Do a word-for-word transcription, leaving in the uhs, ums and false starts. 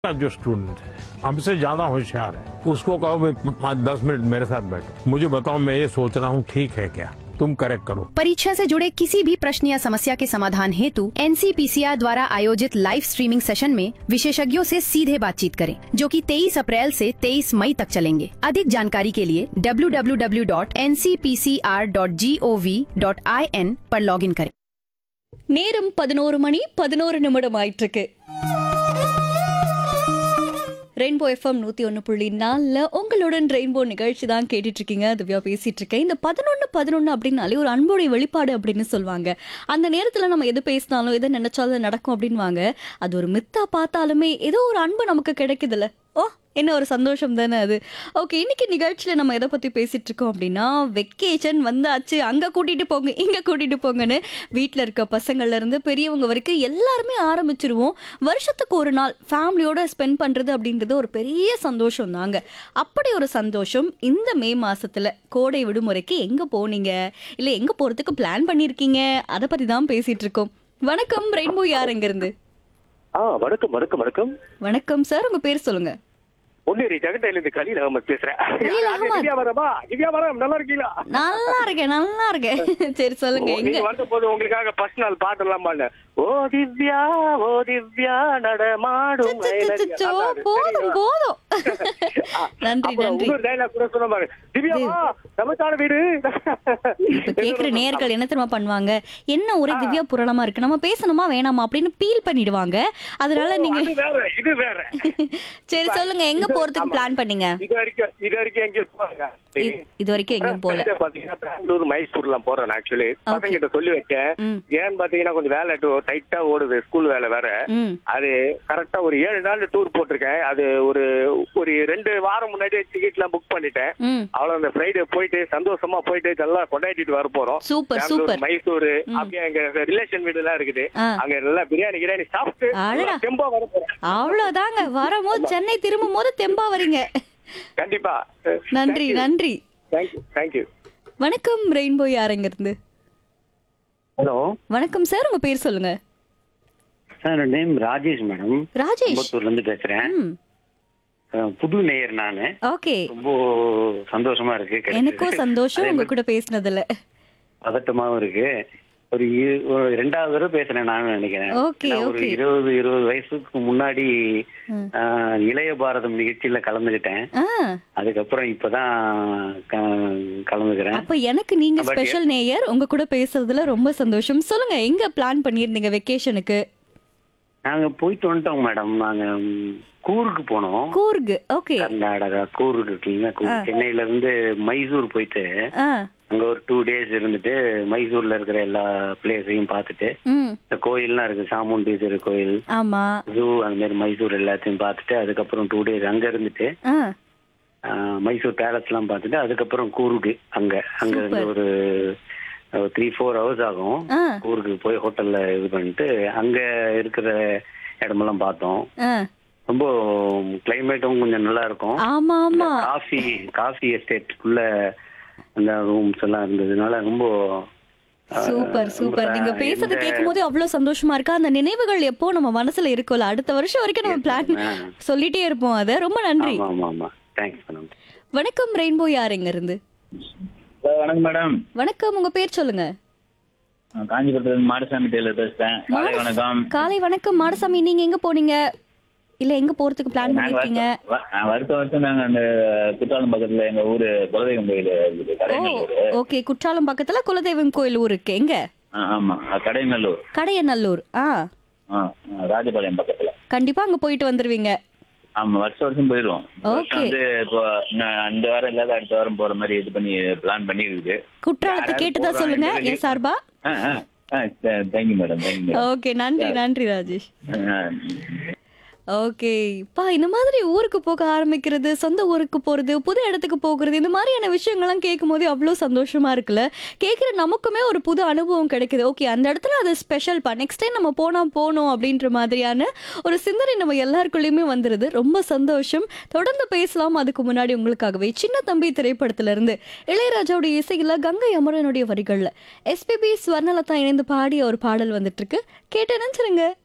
का जो स्टूडेंट है हमसे ज्यादा होशियार है, उसको कहो भाई पाँच दस मिनट मेरे साथ बैठो, मुझे बताओ मैं ये सोच रहा हूँ ठीक है क्या, तुम करेक्ट करो। परीक्षा से जुड़े किसी भी प्रश्न या समस्या के समाधान हेतु एनसीपीसीआर द्वारा आयोजित लाइव स्ट्रीमिंग सेशन में विशेषज्ञों से सीधे बातचीत करें, जो कि तेईस अप्रैल से तेईस मई तक चलेंगे। अधिक जानकारी के लिए W W W dot N C P C R dot G O V dot I N पर लॉग इन करें। நேரம் பதினோரு மணி பதினோரு நிமிடம் ஆயிட்டு இருக்கு. ரெயின்போ எஃப்எம் நூத்தி ஒன்னு புள்ளி நாலுல உங்களுடன் ரெயின்போ நிகழ்ச்சி தான் கேட்டுட்டு இருக்கீங்க. திவ்யா பேசிட்டு இருக்கேன். இந்த பதினொன்னு பதினொன்னு அப்படின்னாலே ஒரு அன்புடைய வெளிப்பாடு அப்படின்னு சொல்லுவாங்க. அந்த நேரத்துல நம்ம எது பேசினாலும் எதை நினைச்சாலும் நடக்கும் அப்படின்வாங்க. அது ஒரு மித்தா பார்த்தாலுமே ஏதோ ஒரு அன்பு நமக்கு கிடைக்குதுல்ல. ஓ என்ன ஒரு சந்தோஷம் தானே அது. ஓகே, இன்னைக்கு நிகழ்ச்சியில நம்ம எதை பத்தி பேசிட்டு இருக்கோம் அப்படின்னா, வெக்கேஷன் வந்தாச்சு, அங்க கூட்டிட்டு போங்க இங்க கூட்டிட்டு போங்கன்னு வீட்டுல இருக்க பசங்கள்ல இருந்து பெரியவங்க வரைக்கும் எல்லாருமே ஆரம்பிச்சிருவோம். வருஷத்துக்கு ஒரு நாள் ஃபேமிலியோட ஸ்பெண்ட் பண்றது அப்படின்றது ஒரு பெரிய சந்தோஷம் தாங்க. அப்படி ஒரு சந்தோஷம் இந்த மே மாசத்துல கோடை விடுமுறைக்கு எங்க போனீங்க, இல்ல எங்க போறதுக்கு பிளான் பண்ணிருக்கீங்க, அதை பத்தி தான் பேசிட்டு இருக்கோம். வணக்கம் ரெயின்போ, யார் எங்க இருந்து? ஆ வணக்கம் வணக்கம் வணக்கம் வணக்கம் சார், உங்க பேர் சொல்லுங்க. பொன்னேரி ஜெகண்டையில இருந்து கலீல் அகமது பேசுறேன். கலீல் அகமது. திவ்யா வரமா? திவ்யா வரம் நல்லா இருக்கீங்களா? நல்லா இருக்கேன் நல்லா இருக்கேன். சரி சொல்லுங்க, எங்க நீங்க வந்த போது உங்களுக்காக ஃபர்ஸ்ட் நாள் பாட்டு எல்லாம் பாடு. ஓ திவ்யா ஓ திவ்யா நடமாடும் அச்சச்சோ, போதும் போதும். நன்றி நன்றி. ஒரு டைலாக் கூட சொன்ன பாரு. திவ்யா நமக்கான வீடு. இப்ப கேக்குற நேயர்கள் என்ன தெரியுமா பண்ணுவாங்க, என்ன ஒரே திவ்யா புராணமா இருக்கு, நம்ம பேசணுமா வேணாமா அப்படின்னு பீல் பண்ணிடுவாங்க. அதனால நீங்க இது வேற இது வேற. சரி சொல்லுங்க, எங்க போறதுக்கு பிளான் பண்ணீங்க? இது வரைக்கும் இது வரைக்கும் எங்க போறாங்க? இது வரைக்கும் எங்கேயும் போல. பாத்தீங்கன்னா பெங்களூர் மைசூர்லாம் போறேன். ஆக்சுவலி பசங்க கிட்ட சொல்லி வச்சேன். ஏன்னு பாத்தீங்கன்னா கொஞ்சம் வேலை டைட்டா ஓடுது, ஸ்கூல் வேலை வேற. அது கரெக்டா ஒரு ஏழு நாள் டூர் போட்டிருக்கேன். அது ஒரு ஒரு ரெண்டு வாரம் முன்னாடி டிக்கெட் எல்லாம் புக் பண்ணிட்டேன். அவ்வளவு அந்த ஃப்ரைடே போயிட்டு சந்தோஷமா போயிட்டு எல்லாம் கொண்டாடிட்டு வர போறோம். Super super. மைசூர் அப்படியே எங்க ரிலேஷன் வீடு எல்லாம் இருக்குது. அங்க எல்லாம் பிரியாணி கிரியாணி சாப்பிட்டு தெம்பா வர போறேன். அவ்வளவுதாங்க. வரும்போது சென்னை திரும்பும் போது தெம்பா வரீங்க. கண்டிப்பா. நன்றி நன்றி. Thank you thank you. வணக்கம் ரெயின்போ, யார் எங்க இருந்து? ஹலோ வணக்கம் சார், உங்க பேர் சொல்லுங்க. Sir name Rajesh madam. Rajesh. அம்பத்தூர்ல இருந்து பேசுறேன். புது நேயர் நானு. ஓகே, ரொம்ப சந்தோஷமா இருக்கு. எனக்கும் சந்தோஷம் உங்க கூட பேசினதுல. பதட்டமாவும் இருக்கு. ஒரு இ- ஒரு ரெண்டாவது தடவை பேசுறேன் நான் நினைக்கிறேன். ஓகே, நான் ஒரு ஓகே. இருபது இருபது வயசுக்கு முன்னாடி ஆ, இளைய பாரதம் நிகழ்ச்சியில கலந்துகிட்டேன். ஆ, அதுக்கப்புறம் இப்பதான் க- கலந்துக்கிறேன். அப்ப எனக்கு நீங்க But- ஸ்பெஷல் நேயர், உங்க கூட பேசுறதுல ரொம்ப சந்தோஷம். சொல்லுங்க, எங்க பிளான் பண்ணிருந்தீங்க வெக்கேஷனுக்கு? நாங்க போயிட்டு வந்துட்டோம் மேடம். நாங்க ம், கூர்க்கு போனோம். கூர்க். ஓகே. கர்நாடகா கூர்க் இருக்குல்ல, கூர்க். சென்னையில இருந்து மைசூர் போயிட்டு ஆ, அங்க ஒரு டூ டேஸ் இருந்துட்டு மைசூர்ல இருக்கிற எல்லா பிளேஸையும் பார்த்துட்டு, ம், இந்த கோயில்லாம் இருக்கு, சாமுண்டீஸ்வரர் கோயில், ஆமா. ஜூ, அந்த மாதிரி மைசூர் எல்லாத்தையும் பார்த்துட்டு அதுக்கப்புறம் டூ டேஸ் அங்க இருந்துட்டு ஆ, ஆஹ், மைசூர் பேலஸ் எல்லாம் பார்த்துட்டு அதுக்கப்புறம் கூர்க்கு அங்க அங்க இருந்து ஒரு த்ரீ ஃபோர் ஹவர்ஸ் ஆகும். ஆ, கூர்க்கு போய் ஹோட்டல்ல இது பண்ணிட்டு அங்க இருக்கிற இடமெல்லாம் பார்த்தோம். ஆ, ரொம்ப கிளைமேட்டும் கொஞ்சம் நல்லா இருக்கும். ஆமா ஆமா. காஃபி காஃபி எஸ்டேட்டுக்குள்ள அந்த ரூம்ஸ் எல்லாம் இருந்ததுனால ரொம்ப ஆஹ், சூப்பர் சூப்பர். ரொம்ப நீங்க பேசுறது எந்த- கேட்கும் போது அவ்வளவு சந்தோஷமா இருக்கு. அந்த நினைவுகள் எப்போ நம்ம மனசுல இருக்கும்ல, அடுத்த வருஷம் வரைக்கும் நம்ம பிளான் ஆ. சொல்லிட்டே இருப்போம். அத ரொம்ப நன்றி. ஆமா ஆமா ஆமா. Thanks madam. வணக்கம் ரெயின்போ, யார் எங்க இருந்து? வணக்கம் மேடம். வணக்கம், உங்க பேர் சொல்லுங்க. நான் காஞ்சிபுரத்துல இருந்து மாடசாமி டெய்லர் பேசுறேன். காலை மாடஸ்- வணக்கம். காலை வணக்கம் மாடசாமி. நீங்க எங்க போனீங்க, இல்ல எங்க போறதுக்கு பிளான் நாங்க பண்ணிருக்கீங்க? வருஷம் வ- நான் வருஷம் வருஷம் நாங்க அந்த குற்றாலம் பக்கத்துல எங்க ஊரு குலதெய்வம் கோயில் இருக்குது, ஓ கடையநல்லூர். ஓகே. குற்றாலம் பக்கத்துல குலதெய்வம் கோயில் ஊர் இருக்கு. எங்க? ஆ, ஆமா, அது கடையநல்லூர். கடையநல்லூர். ஆ, ஆ, ஆ, ராஜபாளையம் பக்கத்துல. கண்டிப்பா அங்க போயிட்டு வந்துருவீங்க. ஆமா, வருஷம் வருஷம் போயிடுவோம். Okay. வருஷம் வந்து இப்போ நான் இந்த வாரம் இல்லாத அடுத்த வாரம் போற மாதிரி இது பண்ணி பிளான் பண்ணி இருக்குது. குற்றாலத்தை யாராவது கேட்டுதான் போறாங்க சொல்லுங்க இந்த என் சார்பா. Thank you madam, thank you madam. Okay, நன்றி நன்றி ராஜேஷ். ஆ, ஓகே, பா இந்த மாதிரி ஊருக்கு போக ஆரம்பிக்கிறது, சொந்த ஊருக்கு போறது, புது இடத்துக்கு போகிறது, இந்த மாதிரியான விஷயங்கள்லாம் கேட்கும் போது அவ்வளோ சந்தோஷமா இருக்குல்ல. கேட்குற நமக்குமே ஒரு புது அனுபவம் கிடைக்குது. ஓகே, அந்த இடத்துல அது ஸ்பெஷல் பா, நெக்ஸ்ட் டைம் நம்ம போனா போனோம் அப்படின்ற மாதிரியான ஒரு சிந்தனை நம்ம எல்லாருக்குள்ளேயுமே வந்துருது. ரொம்ப சந்தோஷம். தொடர்ந்து பேசலாம். அதுக்கு முன்னாடி உங்களுக்காகவே சின்ன தம்பி திரைப்படத்துல இருந்து இளையராஜாவுடைய இசையில கங்கை அமரனுடைய வரிகள்ல எஸ்பிபி ஸ்வர்ணலதா இணைந்து பாடிய ஒரு பாடல் வந்துட்டு இருக்கு. கேட்டு நினைச்சிருங்க.